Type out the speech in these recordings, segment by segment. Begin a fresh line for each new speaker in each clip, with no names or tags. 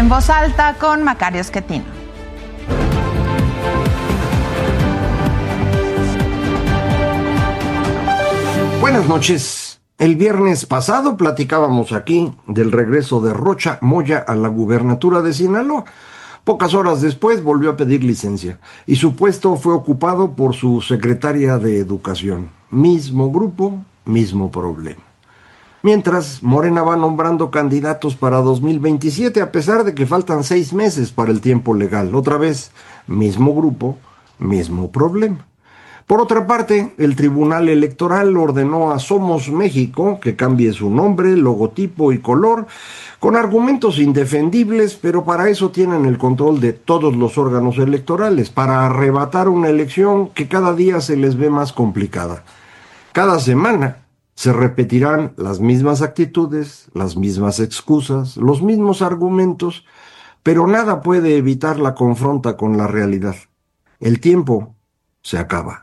En Voz Alta con Macario Schettino.
Buenas noches. El viernes pasado platicábamos aquí del regreso de Rocha Moya a la gubernatura de Sinaloa. Pocas horas después volvió a pedir licencia y su puesto fue ocupado por su secretaria de Educación. Mismo grupo, mismo problema. Mientras, Morena va nombrando candidatos para 2027, a pesar de que faltan 6 meses para el tiempo legal. Otra vez, mismo grupo, mismo problema. Por otra parte, el Tribunal Electoral ordenó a Somos México que cambie su nombre, logotipo y color, con argumentos indefendibles, pero para eso tienen el control de todos los órganos electorales, para arrebatar una elección que cada día se les ve más complicada. Cada semana se repetirán las mismas actitudes, las mismas excusas, los mismos argumentos, pero nada puede evitar la confronta con la realidad. El tiempo se acaba.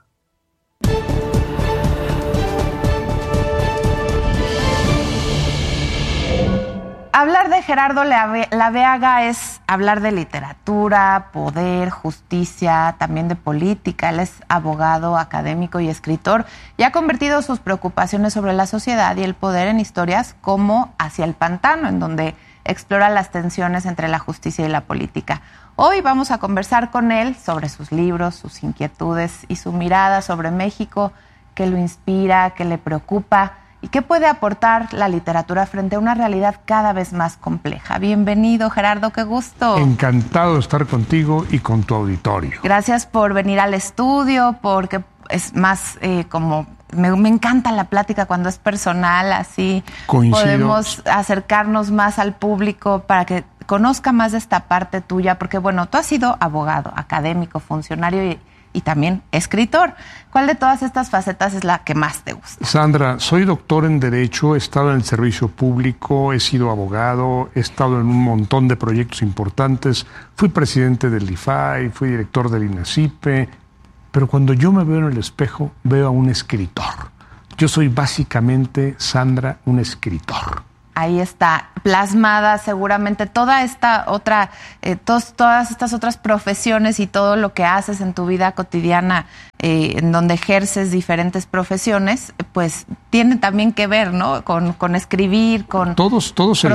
Hablar de Gerardo Laveaga es hablar de literatura, poder, justicia, también de política. Él es abogado, académico y escritor y ha convertido sus preocupaciones sobre la sociedad y el poder en historias como Hacia el Pantano, en donde explora las tensiones entre la justicia y la política. Hoy vamos a conversar con él sobre sus libros, sus inquietudes y su mirada sobre México, qué lo inspira, qué le preocupa y qué puede aportar la literatura frente a una realidad cada vez más compleja. Bienvenido, Gerardo, qué gusto.
Encantado de estar contigo y con tu auditorio.
Gracias por venir al estudio, porque es más como... Me encanta la plática cuando es personal, así
Coincido.
Podemos acercarnos más al público para que conozca más de esta parte tuya, porque bueno, tú has sido abogado, académico, funcionario y también escritor. ¿Cuál de todas estas facetas es la que más te gusta?
Sandra, soy doctor en Derecho, he estado en el servicio público, he sido abogado, he estado en un montón de proyectos importantes, fui presidente del IFAI, fui director del INACIPE, pero cuando yo me veo en el espejo, veo a un escritor. Yo soy básicamente, Sandra, un escritor.
Ahí está plasmada seguramente toda esta otra, todas estas otras profesiones y todo lo que haces en tu vida cotidiana, en donde ejerces diferentes profesiones, pues tiene también que ver, ¿no? Con escribir, con
todos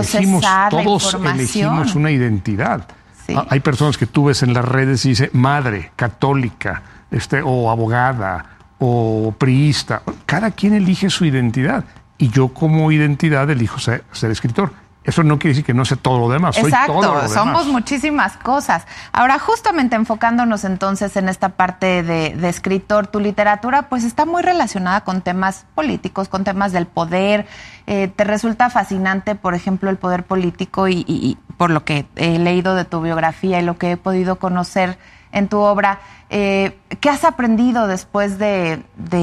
elegimos una identidad. Sí. Hay personas que tú ves en las redes y dice madre, católica, o abogada, o priista. Cada quien elige su identidad. Y yo como identidad elijo ser escritor. Eso no quiere decir que no sé todo lo demás.
Exacto,
soy todo lo demás.
Somos muchísimas cosas. Ahora, justamente enfocándonos entonces en esta parte de escritor, tu literatura pues está muy relacionada con temas políticos, con temas del poder. ¿Te resulta fascinante, por ejemplo, el poder político y por lo que he leído de tu biografía y lo que he podido conocer en tu obra? ¿Qué has aprendido después de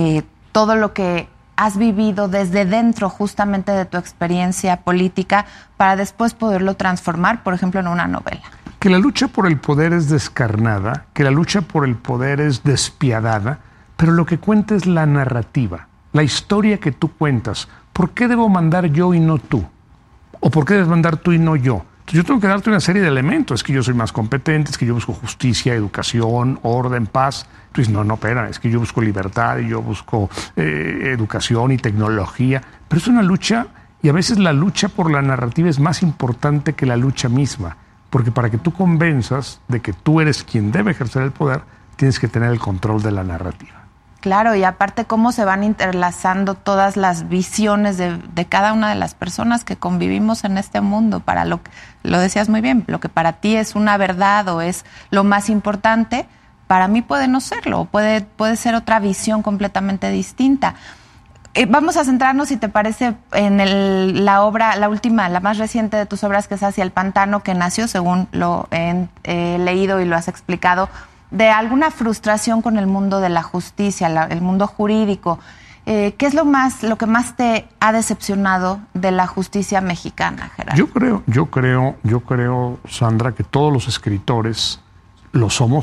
todo lo que has vivido desde dentro justamente de tu experiencia política para después poderlo transformar, por ejemplo, en una novela?
Que la lucha por el poder es descarnada, que la lucha por el poder es despiadada, pero lo que cuenta es la narrativa, la historia que tú cuentas. ¿Por qué debo mandar yo y no tú? ¿O por qué debes mandar tú y no yo? Entonces yo tengo que darte una serie de elementos. Es que yo soy más competente, es que yo busco justicia, educación, orden, paz. Tú dices, no, espera, es que yo busco libertad y yo busco educación y tecnología. Pero es una lucha, y a veces la lucha por la narrativa es más importante que la lucha misma. Porque para que tú convenzas de que tú eres quien debe ejercer el poder, tienes que tener el control de la narrativa.
Claro, y aparte cómo se van interlazando todas las visiones de cada una de las personas que convivimos en este mundo. Para lo decías muy bien, lo que para ti es una verdad o es lo más importante, para mí puede no serlo, puede ser otra visión completamente distinta. Vamos a centrarnos, si te parece, en la obra, la última, la más reciente de tus obras, que es Hacia el Pantano, que nació, según lo he leído y lo has explicado, de alguna frustración con el mundo de la justicia, el mundo jurídico. ¿Qué es lo que más te ha decepcionado de la justicia mexicana, Gerardo? Yo
creo, Sandra, que todos los escritores lo somos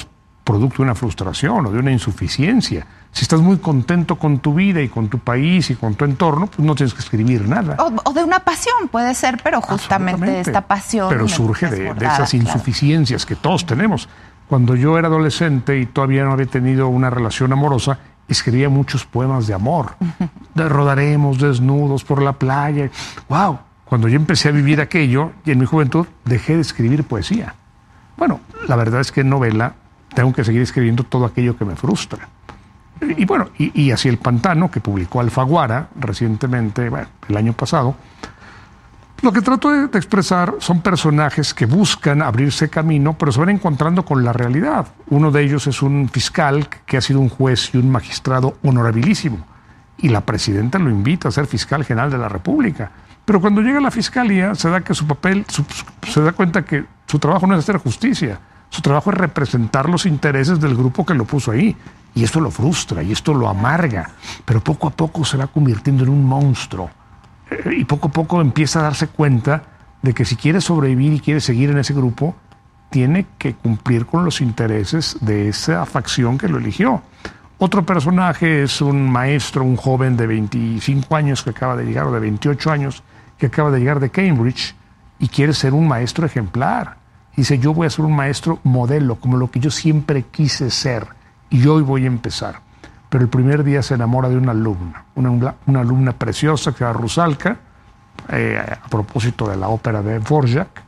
producto de una frustración o de una insuficiencia. Si estás muy contento con tu vida y con tu país y con tu entorno, pues no tienes que escribir nada.
O de una pasión, puede ser, pero justamente esta pasión...
Pero surge de esas insuficiencias que todos tenemos. Cuando yo era adolescente y todavía no había tenido una relación amorosa, escribía muchos poemas de amor. Rodaremos desnudos por la playa. ¡Wow! Cuando yo empecé a vivir aquello, y en mi juventud, dejé de escribir poesía. Bueno, la verdad es que en novela tengo que seguir escribiendo todo aquello que me frustra. Y bueno, y así El Pantano, que publicó Alfaguara recientemente, bueno, el año pasado, lo que trato de expresar son personajes que buscan abrirse camino, pero se van encontrando con la realidad. Uno de ellos es un fiscal que ha sido un juez y un magistrado honorabilísimo, y la presidenta lo invita a ser fiscal general de la República. Pero cuando llega a la fiscalía se da cuenta que su trabajo no es hacer justicia, su trabajo es representar los intereses del grupo que lo puso ahí. Y esto lo frustra y esto lo amarga, pero poco a poco se va convirtiendo en un monstruo. Y poco a poco empieza a darse cuenta de que si quiere sobrevivir y quiere seguir en ese grupo, tiene que cumplir con los intereses de esa facción que lo eligió. Otro personaje es un maestro, un joven de 25 años que acaba de llegar, o de 28 años, que acaba de llegar de Cambridge y quiere ser un maestro ejemplar. Dice, yo voy a ser un maestro modelo, como lo que yo siempre quise ser, y hoy voy a empezar. Pero el primer día se enamora de una alumna, una alumna preciosa que se llama Rusalka, a propósito de la ópera de Dvorak,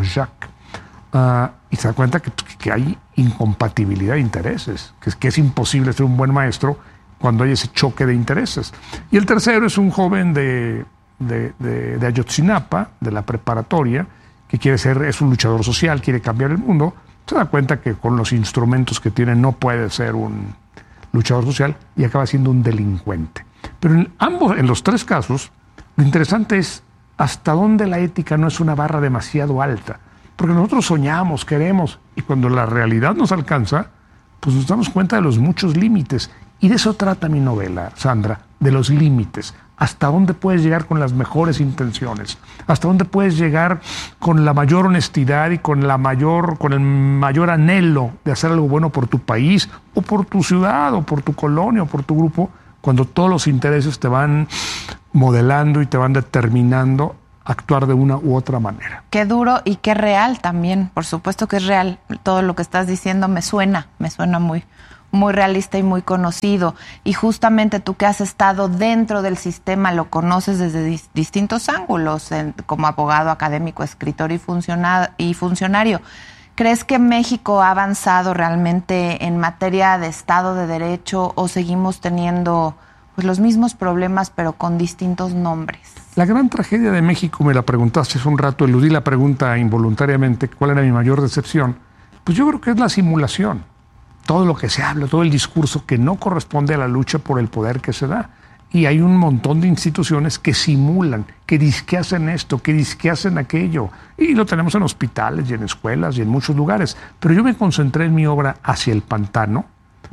y se da cuenta que hay incompatibilidad de intereses, que es imposible ser un buen maestro cuando hay ese choque de intereses. Y el tercero es un joven de Ayotzinapa, de la preparatoria, que es un luchador social, quiere cambiar el mundo. Se da cuenta que con los instrumentos que tiene no puede ser un luchador social y acaba siendo un delincuente. Pero en los tres casos, lo interesante es hasta dónde la ética no es una barra demasiado alta. Porque nosotros soñamos, queremos, y cuando la realidad nos alcanza, pues nos damos cuenta de los muchos límites. Y de eso trata mi novela, Sandra, de los límites. Hasta dónde puedes llegar con las mejores intenciones, hasta dónde puedes llegar con la mayor honestidad y con el mayor anhelo de hacer algo bueno por tu país, o por tu ciudad, o por tu colonia, o por tu grupo, cuando todos los intereses te van modelando y te van determinando a actuar de una u otra manera.
Qué duro y qué real también, por supuesto que es real. Todo lo que estás diciendo me suena muy realista y muy conocido. Y justamente tú que has estado dentro del sistema, lo conoces desde distintos ángulos, como abogado, académico, escritor y funcionario. ¿Crees que México ha avanzado realmente en materia de Estado de Derecho o seguimos teniendo pues los mismos problemas pero con distintos nombres?
La gran tragedia de México, me la preguntaste hace un rato, eludí la pregunta involuntariamente, ¿cuál era mi mayor decepción? Pues yo creo que es la simulación. Todo lo que se habla, todo el discurso que no corresponde a la lucha por el poder que se da. Y hay un montón de instituciones que simulan, que dizque hacen esto, que dizque hacen aquello. Y lo tenemos en hospitales y en escuelas y en muchos lugares. Pero yo me concentré en mi obra Hacia el Pantano,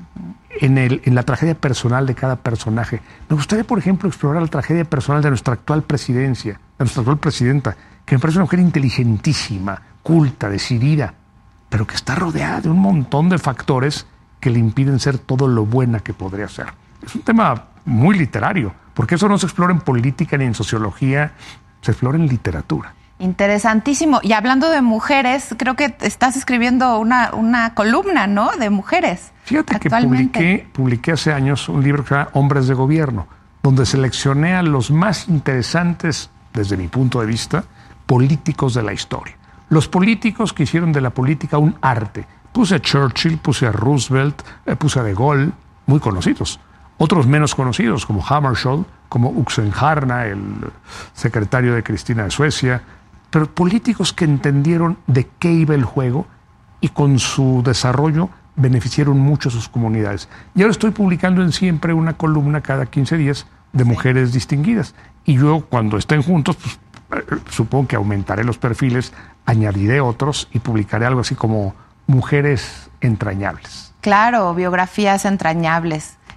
en la tragedia personal de cada personaje. Me gustaría, por ejemplo, explorar la tragedia personal de nuestra actual presidencia, de nuestra actual presidenta, que me parece una mujer inteligentísima, culta, decidida, pero que está rodeada de un montón de factores que le impiden ser todo lo buena que podría ser. Es un tema muy literario, porque eso no se explora en política ni en sociología, se explora en literatura.
Interesantísimo. Y hablando de mujeres, creo que estás escribiendo una columna, ¿no?, de mujeres.
Fíjate que publiqué hace años un libro que se llama Hombres de Gobierno, donde seleccioné a los más interesantes, desde mi punto de vista, políticos de la historia. Los políticos que hicieron de la política un arte. Puse a Churchill, puse a Roosevelt, puse a De Gaulle, muy conocidos. Otros menos conocidos, como Hammarskjöld, como Oxenstierna, el secretario de Cristina de Suecia. Pero políticos que entendieron de qué iba el juego y con su desarrollo beneficiaron mucho a sus comunidades. Y ahora estoy publicando en Siempre una columna cada 15 días de mujeres distinguidas. Y yo, cuando estén juntos, pues, supongo que aumentaré los perfiles, añadiré otros y publicaré algo así como Mujeres Entrañables.
Claro, biografías entrañables.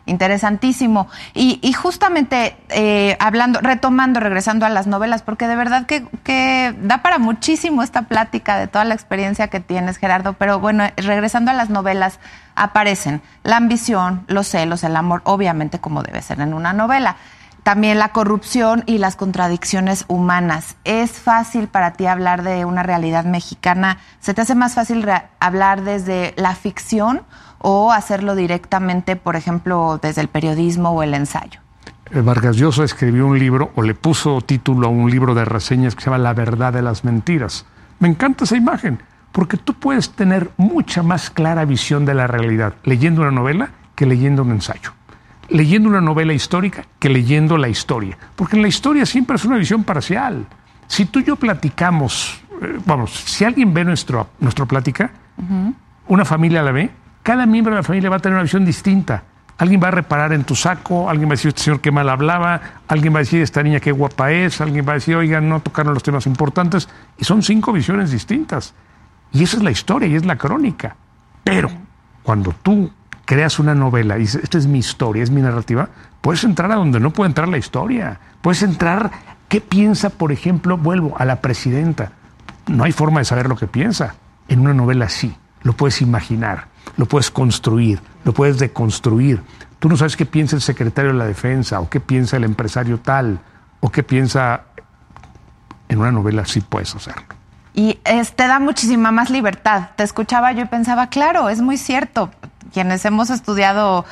interesantísimo. Y justamente regresando a las novelas, porque de verdad que da para muchísimo esta plática de toda la experiencia que tienes, Gerardo, pero bueno, regresando a las novelas, aparecen la ambición, los celos, el amor, obviamente como debe ser en una novela. También la corrupción y las contradicciones humanas. ¿Es fácil para ti hablar de una realidad mexicana? ¿Se te hace más fácil hablar desde la ficción o hacerlo directamente, por ejemplo, desde el periodismo o el ensayo?
Vargas Llosa escribió un libro, o le puso título a un libro de reseñas que se llama La verdad de las mentiras. Me encanta esa imagen, porque tú puedes tener mucha más clara visión de la realidad leyendo una novela que leyendo un ensayo. Leyendo una novela histórica que leyendo la historia. Porque en la historia siempre es una visión parcial. Si tú y yo platicamos, si alguien ve nuestra plática, una familia la ve, cada miembro de la familia va a tener una visión distinta. Alguien va a reparar en tu saco, alguien va a decir, este señor qué mal hablaba, alguien va a decir, esta niña qué guapa es, alguien va a decir, oigan, no tocaron los temas importantes. Y son 5 visiones distintas. Y esa es la historia y es la crónica. Pero cuando tú creas una novela y dices, esta es mi historia, es mi narrativa, puedes entrar a donde no puede entrar la historia. Puedes entrar, ¿qué piensa, por ejemplo, vuelvo a la presidenta? No hay forma de saber lo que piensa. En una novela sí, lo puedes imaginar, lo puedes construir, lo puedes deconstruir. Tú no sabes qué piensa el secretario de la Defensa, o qué piensa el empresario tal, o qué piensa... En una novela sí puedes hacerlo.
Y te da muchísima más libertad. Te escuchaba yo y pensaba, claro, es muy cierto. Quienes hemos estudiado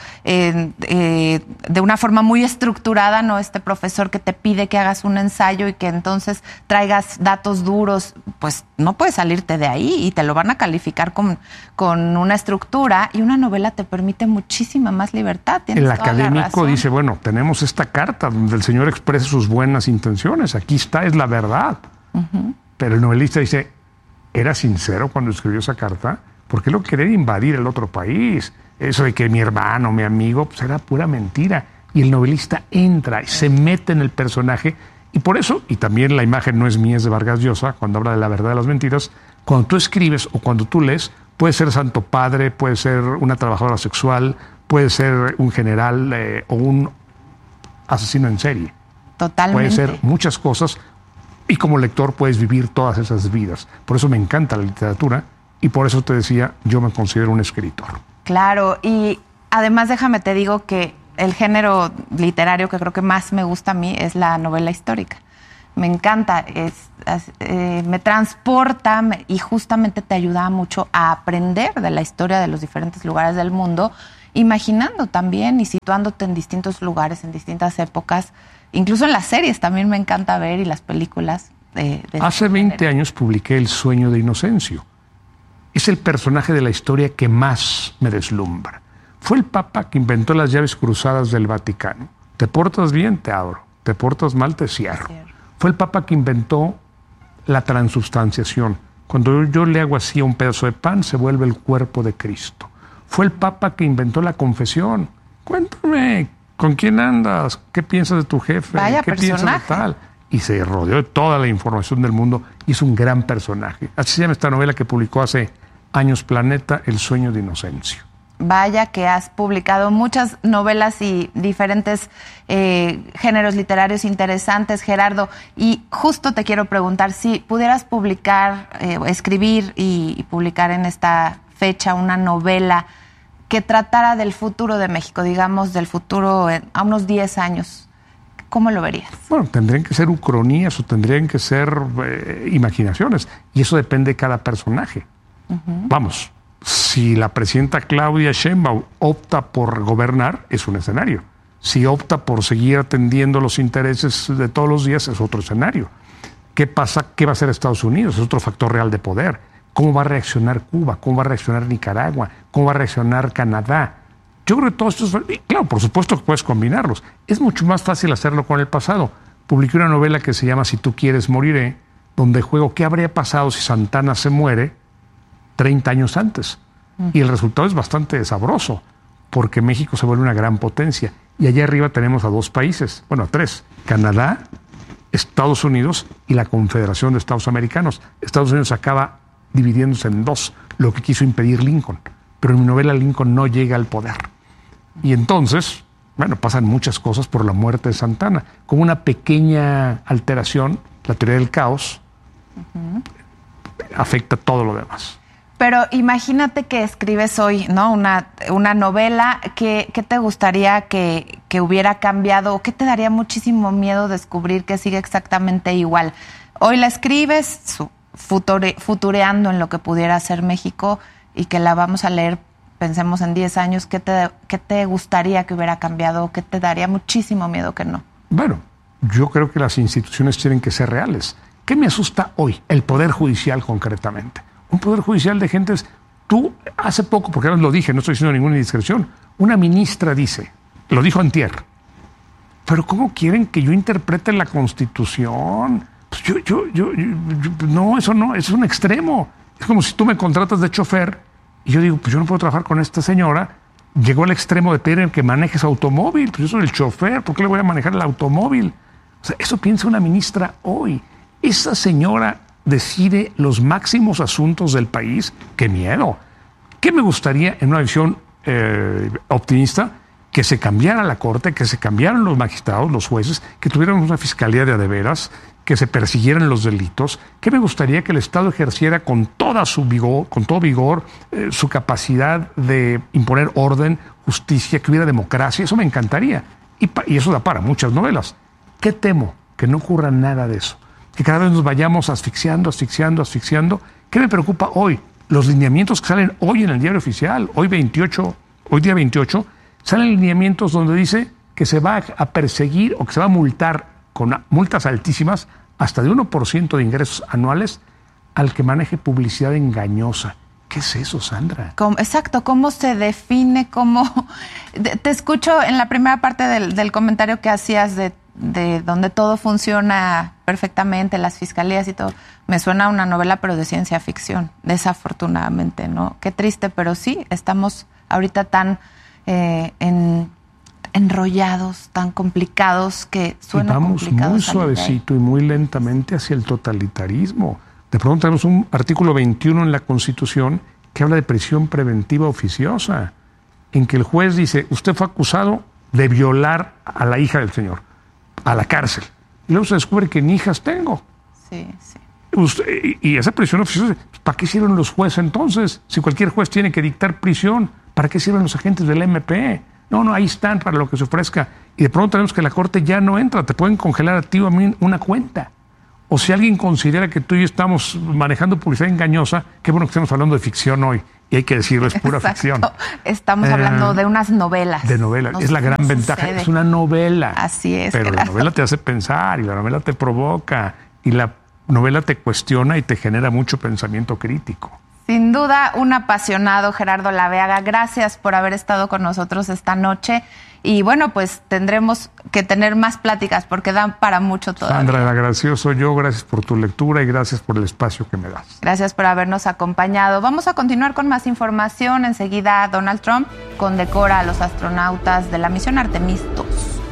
de una forma muy estructurada, ¿no? Este profesor que te pide que hagas un ensayo y que entonces traigas datos duros, pues no puedes salirte de ahí y te lo van a calificar con una estructura, y una novela te permite muchísima más libertad.
El académico dice, bueno, tenemos esta carta donde el señor expresa sus buenas intenciones, aquí está, es la verdad. Pero el novelista dice, ¿era sincero cuando escribió esa carta? ¿Por qué lo quería invadir el otro país? Eso de que mi hermano, mi amigo, pues era pura mentira. Y el novelista entra y se mete en el personaje. Y por eso, y también la imagen no es mía, es de Vargas Llosa, cuando habla de la verdad de las mentiras, cuando tú escribes o cuando tú lees, puede ser santo padre, puede ser una trabajadora sexual, puede ser un general o un asesino en serie.
Totalmente.
Puede ser muchas cosas. Y como lector puedes vivir todas esas vidas. Por eso me encanta la literatura. Y por eso te decía, yo me considero un escritor.
Claro, y además déjame te digo que el género literario que creo que más me gusta a mí es la novela histórica. Me encanta, me transporta y justamente te ayuda mucho a aprender de la historia de los diferentes lugares del mundo, imaginando también y situándote en distintos lugares, en distintas épocas. Incluso en las series también me encanta ver, y las películas.
Hace 20 años publiqué El sueño de Inocencio. Es el personaje de la historia que más me deslumbra. Fue el Papa que inventó las llaves cruzadas del Vaticano. Te portas bien, te abro. Te portas mal, te cierro. Fue el Papa que inventó la transubstanciación. Cuando yo le hago así a un pedazo de pan, se vuelve el cuerpo de Cristo. Fue el Papa que inventó la confesión. Cuéntame, ¿con quién andas? ¿Qué piensas de tu jefe?
Vaya
¿Qué
personaje.
piensas de tal? Y se rodeó de toda la información del mundo y es un gran personaje. Así se llama esta novela que publicó hace años Planeta, El sueño de Inocencio.
Vaya que has publicado muchas novelas y diferentes géneros literarios interesantes, Gerardo. Y justo te quiero preguntar, si pudieras publicar, escribir y publicar en esta fecha una novela que tratara del futuro de México, digamos, del futuro a unos 10 años, ¿cómo lo verías? Bueno,
tendrían que ser ucronías o tendrían que ser imaginaciones. Y eso depende de cada personaje. Vamos, si la presidenta Claudia Sheinbaum opta por gobernar, es un escenario. Si opta por seguir atendiendo los intereses de todos los días, es otro escenario. ¿Qué pasa? ¿Qué va a hacer Estados Unidos? Es otro factor real de poder. ¿Cómo va a reaccionar Cuba? ¿Cómo va a reaccionar Nicaragua? ¿Cómo va a reaccionar Canadá? Yo creo que todos estos... Claro, por supuesto que puedes combinarlos. Es mucho más fácil hacerlo con el pasado. Publiqué una novela que se llama Si tú quieres, moriré, donde juego qué habría pasado si Santana se muere 30 años antes. Y el resultado es bastante sabroso, porque México se vuelve una gran potencia. Y allá arriba tenemos a 2 países, bueno, a 3. Canadá, Estados Unidos y la Confederación de Estados Americanos. Estados Unidos acaba dividiéndose en 2, lo que quiso impedir Lincoln. Pero en mi novela Lincoln no llega al poder. Y entonces, bueno, pasan muchas cosas por la muerte de Santana. Como una pequeña alteración, la teoría del caos afecta todo lo demás.
Pero imagínate que escribes hoy, ¿no? Una novela. ¿Qué te gustaría que hubiera cambiado? ¿O qué te daría muchísimo miedo descubrir que sigue exactamente igual? Hoy la escribes futureando en lo que pudiera ser México y que la vamos a leer, pensemos en 10 años. ¿Qué te gustaría que hubiera cambiado? ¿O qué te daría muchísimo miedo que no?
Bueno, yo creo que las instituciones tienen que ser reales. ¿Qué me asusta hoy? El Poder Judicial concretamente. Un Poder Judicial de gentes... Tú, hace poco, porque ahora lo dije, no estoy diciendo ninguna indiscreción, una ministra dice, lo dijo antier, pero ¿cómo quieren que yo interprete la Constitución? Pues no, eso no, eso es un extremo. Es como si tú me contratas de chofer y yo digo, pues yo no puedo trabajar con esta señora. Llegó al extremo de pedir que manejes automóvil, pues yo soy el chofer, ¿por qué le voy a manejar el automóvil? O sea, eso piensa una ministra hoy. Esa señora decide los máximos asuntos del país. ¡Qué miedo! ¿Qué me gustaría en una visión optimista? Que se cambiara la Corte, que se cambiaran los magistrados, los jueces, que tuviéramos una fiscalía de veras, que se persiguieran los delitos. ¿Qué me gustaría que el Estado ejerciera con todo vigor, su capacidad de imponer orden, justicia, que hubiera democracia? Eso me encantaría. Y eso da para muchas novelas. ¿Qué temo? Que no ocurra nada de eso. Que cada vez nos vayamos asfixiando. ¿Qué me preocupa hoy? Los lineamientos que salen hoy en el diario oficial, hoy día 28, salen lineamientos donde dice que se va a perseguir o que se va a multar con multas altísimas, hasta de 1% de ingresos anuales, al que maneje publicidad engañosa. ¿Qué es eso, Sandra?
Exacto, ¿cómo se define? Te escucho en la primera parte del comentario que hacías de donde todo funciona perfectamente, las fiscalías y todo. Me suena a una novela, pero de ciencia ficción, desafortunadamente, ¿no? Qué triste, pero sí, estamos ahorita tan enrollados, tan complicados, que suena complicado.
Vamos muy suavecito y muy lentamente hacia el totalitarismo. De pronto tenemos un artículo 21 en la Constitución que habla de prisión preventiva oficiosa, en que el juez dice, usted fue acusado de violar a la hija del señor, a la cárcel. Y luego se descubre que ni hijas tengo.
Sí.
Y esa prisión oficiosa, ¿para qué sirven los jueces entonces? Si cualquier juez tiene que dictar prisión, ¿para qué sirven los agentes del MP? No, ahí están para lo que se ofrezca. Y de pronto tenemos que la Corte ya no entra, te pueden congelar a ti o a mí una cuenta. O si alguien considera que tú y yo estamos manejando publicidad engañosa, qué bueno que estemos hablando de ficción hoy. Y hay que decirlo, es pura ficción.
Estamos hablando de unas novelas.
De novelas. Es la gran ventaja. Es una novela.
Así es.
Pero la novela te hace pensar y la novela te provoca y la novela te cuestiona y te genera mucho pensamiento crítico.
Sin duda, un apasionado, Gerardo Laveaga. Gracias por haber estado con nosotros esta noche. Y bueno, pues tendremos que tener más pláticas porque dan para mucho todavía.
Sandra, el agradecido soy yo. Gracias por tu lectura y gracias por el espacio que me das.
Gracias por habernos acompañado. Vamos a continuar con más información. Enseguida, Donald Trump condecora a los astronautas de la misión Artemis 2.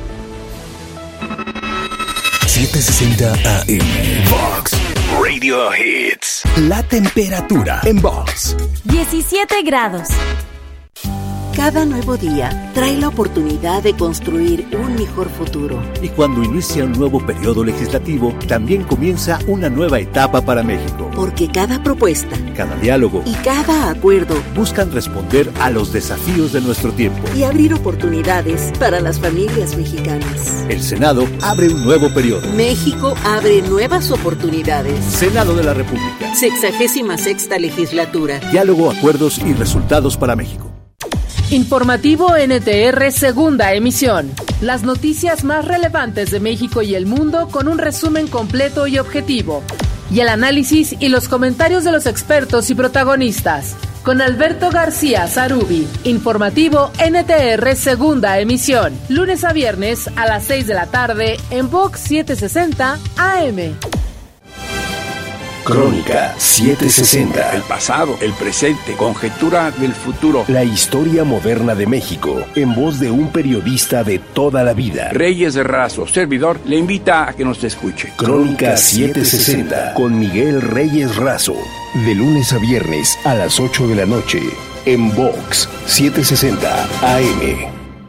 760 AM. Vox Radio Hits. La temperatura en Vox.
17 grados. Cada nuevo día trae la oportunidad de construir un mejor futuro.
Y cuando inicia un nuevo periodo legislativo, también comienza una nueva etapa para México.
Porque cada propuesta,
cada diálogo
y cada acuerdo
buscan responder a los desafíos de nuestro tiempo
y abrir oportunidades para las familias mexicanas.
El Senado abre un nuevo periodo.
México abre nuevas oportunidades.
Senado de la República.
66ª legislatura.
Diálogo, acuerdos y resultados para México.
Informativo NTR, segunda emisión. Las noticias más relevantes de México y el mundo con un resumen completo y objetivo. Y el análisis y los comentarios de los expertos y protagonistas. Con Alberto García Zarubi. Informativo NTR, segunda emisión. Lunes a viernes a las 6 de la tarde en Vox 760 AM.
Crónica 760.
El pasado, el presente, conjetura del futuro.
La historia moderna de México, en voz de un periodista de toda la vida.
Reyes Razo, servidor, le invita a que nos escuche.
Crónica 760, con Miguel Reyes Razo. De lunes a viernes a las 8 de la noche, en Vox 760 AM.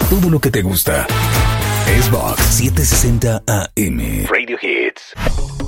todo lo que te gusta. Es Vox 760 AM. Radio Hits.